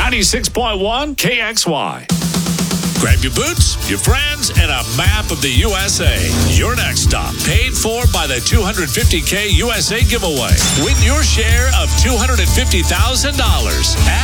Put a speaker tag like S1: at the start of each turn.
S1: 96.1 KXY. Grab your boots, your friends, and a map of the USA. Your next stop, paid for by the $250K USA giveaway. Win your share of $250,000.